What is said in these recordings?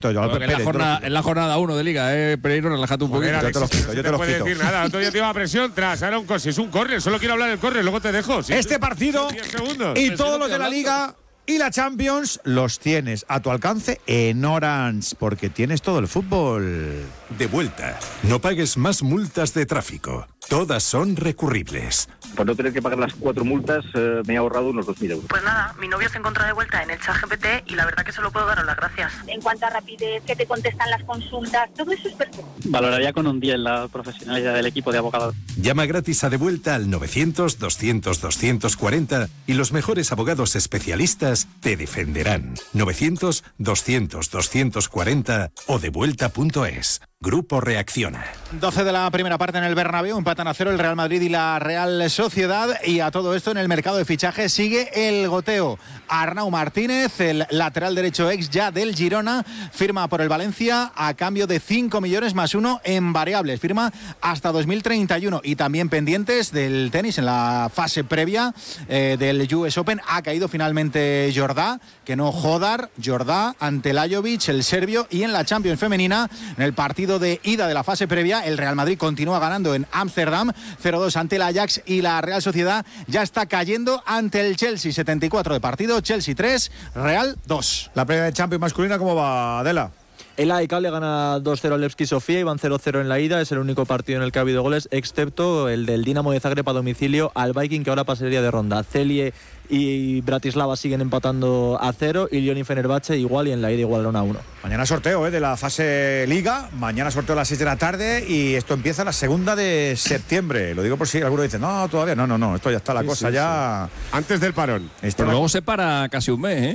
En la jornada 1 de Liga, Pereiro, relájate un poquito. Yo te los quito, yo te los quito. decir nada, otro día te iba a presión tras Aaron Cossi. Es un córner, solo quiero hablar del córner, luego te dejo. Sí, este partido y todos los de la Liga y la Champions los tienes a tu alcance en Orange, porque tienes todo el fútbol. De vuelta. No pagues más multas de tráfico. Todas son recurribles. Por no tener que pagar las 4 multas, me he ahorrado unos 2.000 euros. Pues nada, mi novio se encuentra de vuelta en el ChatGPT y la verdad que solo puedo daros las gracias. En cuanto a rapidez, que te contestan las consultas, todo eso es perfecto. Valoraría con un 10 la profesionalidad del equipo de abogados. Llama gratis a De Vuelta al 900-200-240 y los mejores abogados especialistas te defenderán. 900-200-240 o devuelta.es. Grupo Reacciona. 12 de la primera parte en el Bernabéu, empatan a 0 el Real Madrid y la Real Sociedad, y a todo esto en el mercado de fichajes sigue el goteo. Arnau Martínez, el lateral derecho ex ya del Girona, firma por el Valencia a cambio de 5 millones más 1 en variables, firma hasta 2031. Y también pendientes del tenis en la fase previa del US Open, ha caído finalmente Jordá, que no Jodar, Jordá ante Lajovic, el serbio, y en la Champions femenina, en el partido de ida de la fase previa, el Real Madrid continúa ganando en Ámsterdam 0-2 ante el Ajax, y la Real Sociedad ya está cayendo ante el Chelsea. 74 de partido, Chelsea 3, Real 2. La previa de Champions masculina, ¿cómo va, Adela? El AEK le gana 2-0 al Levski Sofía y van 0-0 en la ida. Es el único partido en el que ha habido goles, excepto el del Dinamo de Zagreb a domicilio al Viking, que ahora pasaría de ronda. Celje y Bratislava siguen empatando a 0 y Lyon y Fenerbahce igual, y en la ida igualaron a 1. Mañana sorteo de la fase Liga, mañana sorteo a las 6 de la tarde, y esto empieza la 2 de septiembre. Lo digo por si alguno dice, no, todavía no, esto ya está la cosa ya. Antes del parón. Pero luego se para casi un mes,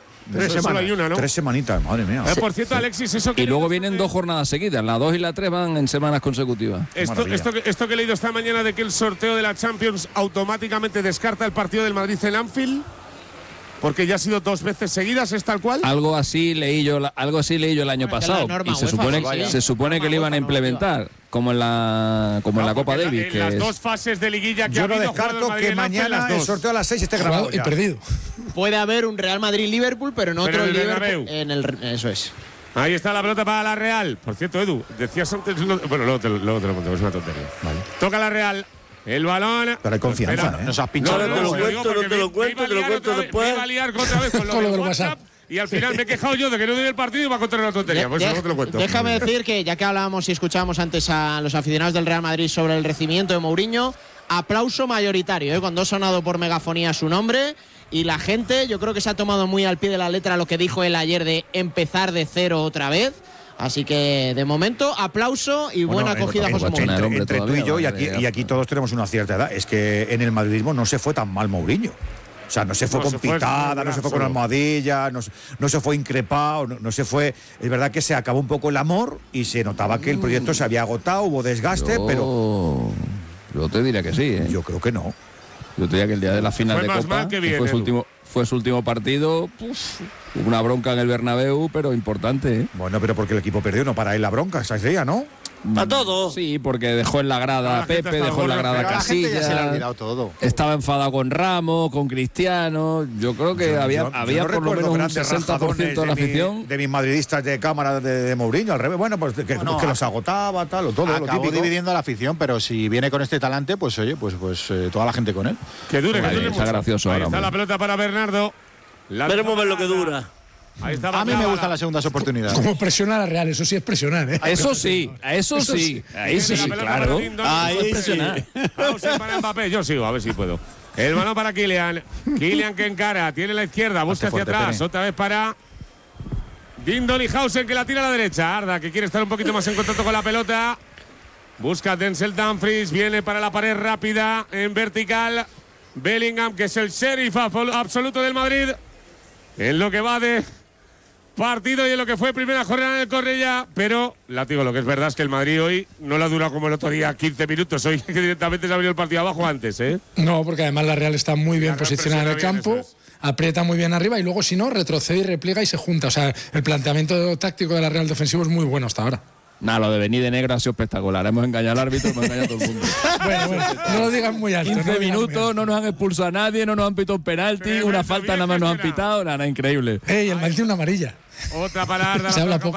3 semanas, hay una, ¿no? 3 semanitas, madre mía. Por cierto, Alexis, eso que... Y luego vienen 2 jornadas seguidas, la 2 y la 3 van en semanas consecutivas. Esto que he leído esta mañana de que el sorteo de la Champions automáticamente descarta el partido del Madrid en Anfield, porque ya ha sido 2 veces seguidas, ¿es tal cual? Algo así leí yo el año pasado, y se supone que lo iban a implementar, como en la Copa Davis. En las 2 fases de liguilla que yo no descarto que mañana el sorteo a las 6 esté grabado y perdido. Puede haber un Real Madrid-Liverpool, pero en otro Liverpool. Eso es. Ahí está la pelota para la Real. Por cierto, Edu, decías antes. Bueno, luego te lo cuento, es una tontería. Vale. Toca la Real. El balón. Pero hay confianza, Nos has pinchado. No te lo cuento después. Me iba a liar otra vez con lo de WhatsApp. Y al final me he quejado yo de que no doy el partido y va a contar una tontería. Pues eso te lo cuento. Déjame decir que, ya que hablábamos y escuchábamos antes a los aficionados del Real Madrid sobre el recibimiento de Mourinho, aplauso mayoritario, cuando ha sonado por megafonía su nombre. Y la gente, yo creo que se ha tomado muy al pie de la letra lo que dijo él ayer de empezar de cero otra vez. Así que, de momento, aplauso y buena acogida a José Mourinho. Entre tú y yo, y aquí todos tenemos una cierta edad, es que en el madridismo no se fue tan mal Mourinho. O sea, no se fue con pitada, no se fue con almohadilla, no se fue increpado, no se fue. Es verdad que se acabó un poco el amor y se notaba que el proyecto se había agotado, hubo desgaste, pero. Yo te diría que sí, Yo creo que no. Yo te diría que el día de la final de Copa, fue su último partido, una bronca en el Bernabéu, pero importante, Bueno, pero porque el equipo perdió, no para él la bronca, esa idea, ¿no? A todo. Sí, porque dejó en la grada a Pepe, dejó en la grada a Casillas. Ya se le ha olvidado todo. Estaba enfadado con Ramos, con Cristiano. Yo creo que había por lo menos un 60% de la afición. De mis madridistas de cámara de Mourinho, al revés. Bueno, pues que los agotaba, tal, o todo. Acabó lo típico. Dividiendo a la afición, pero si viene con este talante, pues oye, pues toda la gente con él. Que dure, está gracioso. Ahí está la pelota para Bernardo. Veremos ver lo que dura. A mí me gustan las segundas oportunidades. Como presionar a Real, eso sí es presionar, Eso sí, claro. Ahí es presionar. Para Mbappé, yo sigo, a ver si puedo. El balón para Kylian. Kylian que encara, tiene la izquierda, busca hacia atrás. Otra vez para Dindolihausen, que la tira a la derecha. Arda, que quiere estar un poquito más en contacto con la pelota. Busca Denzel Dumfries, viene para la pared rápida en vertical. Bellingham, que es el sheriff absoluto del Madrid en lo que va de partido y en lo que fue primera jornada en el Cornellá, pero digo, lo que es verdad es que el Madrid hoy no la ha durado como el otro día 15 minutos, hoy que directamente se abrió el partido abajo antes, No, porque además la Real está muy bien posicionada en el campo, aprieta muy bien arriba y luego si no retrocede y repliega y se junta, o sea, el planteamiento táctico de la Real defensivo es muy bueno hasta ahora. Nada, lo de venir de negro ha sido espectacular. Hemos engañado al árbitro, hemos engañado a todo el mundo. bueno, no lo digan muy alto. 15 minutos, no nos han expulsado a nadie, no nos han pitado un penalti, una falta nada más nos han pitado, nada, increíble. El Madrid tiene una amarilla. Otra para Arda. Se habla poco.